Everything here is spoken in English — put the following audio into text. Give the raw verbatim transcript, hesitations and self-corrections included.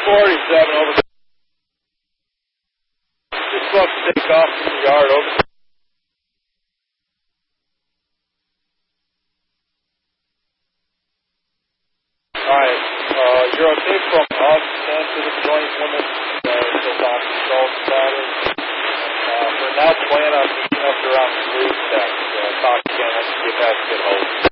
forty-seven, over. You're supposed to take off from the yard, over. Alright, uh, you're okay from us and to the joint limits, uh, so Tom controls about it. Uh, for now, plan on meeting up around three, that, uh, talk again, let's get back to get home.